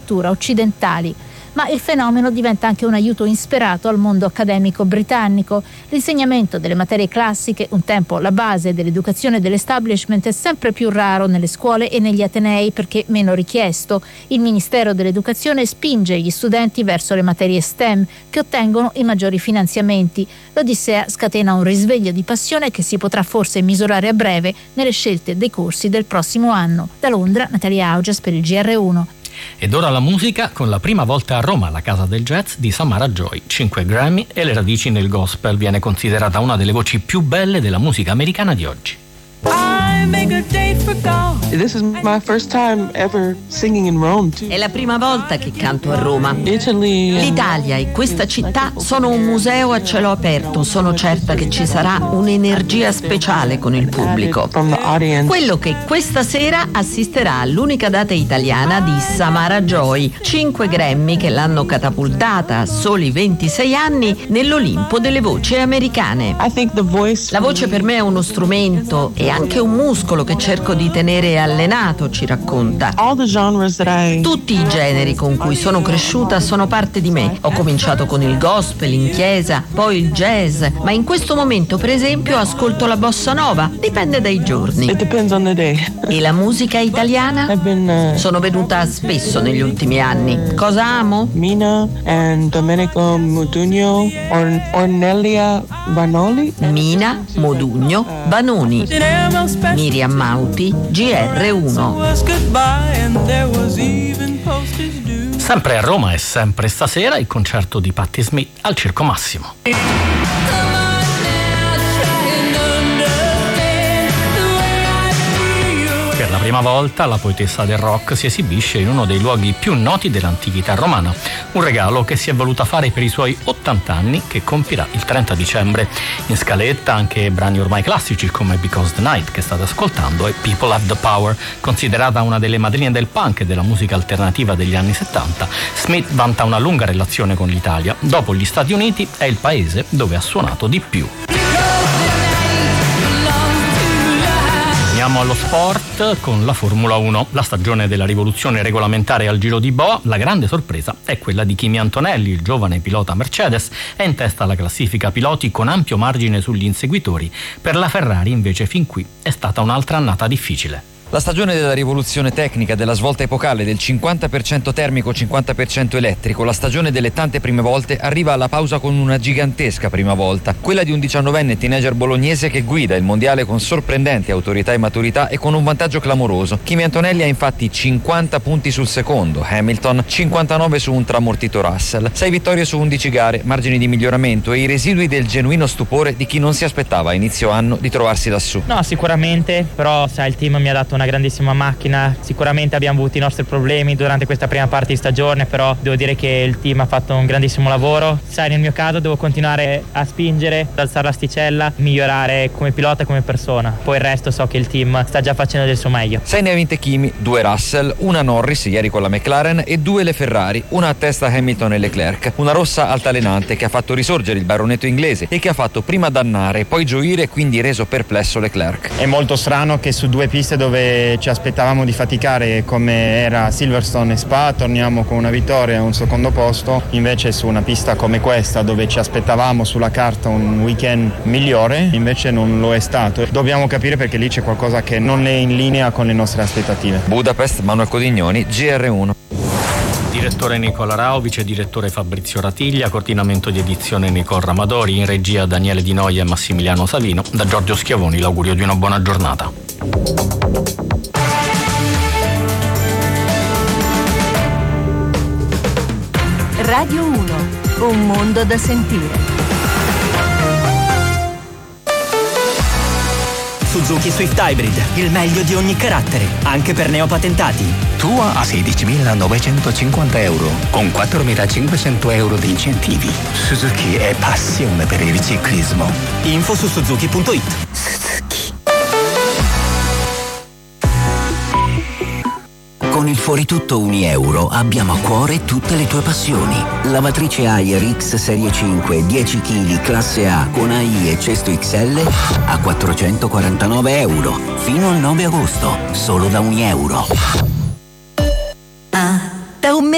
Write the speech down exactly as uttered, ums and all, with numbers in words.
cultura occidentali. Ma il fenomeno diventa anche un aiuto insperato al mondo accademico britannico. L'insegnamento delle materie classiche, un tempo la base dell'educazione dell'establishment, è sempre più raro nelle scuole e negli atenei perché meno richiesto. Il Ministero dell'Educazione spinge gli studenti verso le materie STEM, che ottengono i maggiori finanziamenti. L'Odissea scatena un risveglio di passione che si potrà forse misurare a breve nelle scelte dei corsi del prossimo anno. Da Londra, Natalia Augias per il G R uno. Ed ora la musica, con la prima volta a Roma alla Casa del Jazz di Samara Joy, cinque Grammy e le radici nel gospel. Viene considerata una delle voci più belle della musica americana di oggi. I make a date for God. This is my first time ever singing in Rome too. È la prima volta che canto a Roma. Italy. L'Italia e questa città sono un museo a cielo aperto. Sono certa che ci sarà un'energia speciale con il pubblico. Quello che questa sera assisterà all'unica data italiana di Samara Joy, cinque Grammy che l'hanno catapultata a soli ventisei anni nell'Olimpo delle voci americane. I think the voice. La voce per me è uno strumento e anche un muscolo che cerco di tenere allenato, ci racconta. All the genres that I... Tutti i generi con cui sono cresciuta sono parte di me. Ho cominciato con il gospel in chiesa, poi il jazz, ma in questo momento per esempio ascolto la bossa nova, dipende dai giorni. It depends on the day. E la musica italiana? I've been, uh... Sono venuta spesso negli ultimi anni. Cosa amo? Mina and Domenico Modugno, or Ornelia Vanoli. Mina, Modugno, Vanoni. Miriam Mauti, G R uno. Sempre a Roma e sempre stasera il concerto di Patti Smith al Circo Massimo. Per la prima volta la poetessa del rock si esibisce in uno dei luoghi più noti dell'antichità romana, un regalo che si è voluta fare per i suoi ottanta anni che compirà il trenta dicembre. In scaletta anche brani ormai classici come Because the Night che state ascoltando e People Have the Power. Considerata una delle madrine del punk e della musica alternativa degli anni settanta, Smith vanta una lunga relazione con l'Italia. Dopo gli Stati Uniti è il paese dove ha suonato di più. Torniamo allo sport con la Formula uno. La stagione della rivoluzione regolamentare al Giro di Boa, la grande sorpresa è quella di Kimi Antonelli, il giovane pilota Mercedes, è in testa alla classifica piloti con ampio margine sugli inseguitori. Per la Ferrari invece fin qui è stata un'altra annata difficile. La stagione della rivoluzione tecnica, della svolta epocale, del cinquanta per cento termico, cinquanta per cento elettrico, la stagione delle tante prime volte arriva alla pausa con una gigantesca prima volta, quella di un diciannovenne teenager bolognese che guida il mondiale con sorprendente autorità e maturità e con un vantaggio clamoroso. Kimi Antonelli ha infatti cinquanta punti sul secondo, Hamilton cinquantanove su un tramortito Russell, sei vittorie su undici gare, margini di miglioramento e i residui del genuino stupore di chi non si aspettava a inizio anno di trovarsi lassù. No, sicuramente, però sai, il team mi ha dato una grandissima macchina, sicuramente abbiamo avuto i nostri problemi durante questa prima parte di stagione, però devo dire che il team ha fatto un grandissimo lavoro. Sai, nel mio caso devo continuare a spingere, ad alzare l'asticella, migliorare come pilota e come persona, poi il resto so che il team sta già facendo del suo meglio. Sei ne ha vinte Kimi, due Russell, una Norris ieri con la McLaren e due le Ferrari, una a testa Hamilton e Leclerc, una rossa altalenante che ha fatto risorgere il baronetto inglese e che ha fatto prima dannare, poi gioire e quindi reso perplesso Leclerc. È molto strano che su due piste dove ci aspettavamo di faticare come era Silverstone e Spa torniamo con una vittoria e un secondo posto, invece su una pista come questa dove ci aspettavamo sulla carta un weekend migliore invece non lo è stato. Dobbiamo capire perché lì c'è qualcosa che non è in linea con le nostre aspettative. Budapest, Manuel Codignoni, G R uno. Direttore Nicola Rao, vice direttore Fabrizio Ratiglia, coordinamento di edizione Nicole Ramadori, in regia Daniele Di Noia e Massimiliano Savino. Da Giorgio Schiavoni l'augurio di una buona giornata. Radio uno, un mondo da sentire. Suzuki Swift Hybrid, il meglio di ogni carattere, anche per neopatentati. Tua a sedicimilanovecentoscinquanta euro, con quattromilacinquecento euro di incentivi. Suzuki è passione per il ciclismo. Info su suzuki punto it. Con il Fuori Tutto Unieuro abbiamo a cuore tutte le tue passioni. Lavatrice Haier X Serie cinque, dieci chili, classe A, con A I e cesto X L a quattrocentoquarantanove euro. Fino al nove agosto, solo da Unieuro.